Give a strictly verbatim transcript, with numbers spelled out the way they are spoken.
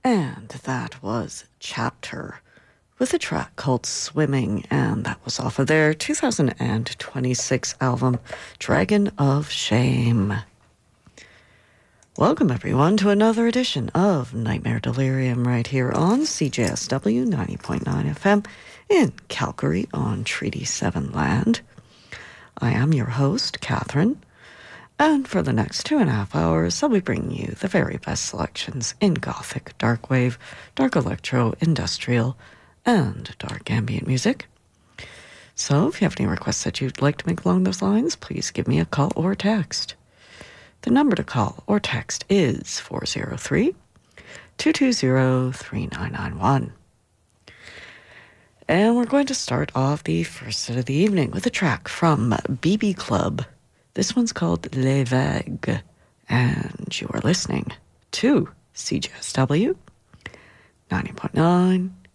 And that was Chapter with a track called Swimming, and that was off of their two thousand twenty-six album, Dragon of Shame. Welcome, everyone, to another edition of Nightmare Delirium right here on C J S W ninety point nine F M in Calgary on Treaty seven land. I am your host, Catherine, and for the next two and a half hours, I'll be bringing you the very best selections in Gothic, Dark Wave, Dark Electro, Industrial, and Dark Ambient music. So if you have any requests that you'd like to make along those lines, please give me a call or text. The number to call or text is four oh three, two two zero, three nine nine one. And we're going to start off the first set of the evening with a track from B B Club. This one's called Les Vagues, and you are listening to C J S W ninety point nine